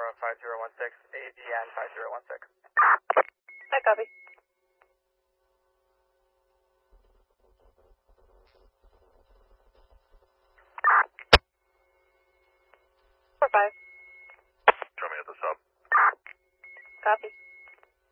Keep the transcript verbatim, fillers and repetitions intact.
Aurora five zero one six, A D N five zero one six. Hi, copy. Four five.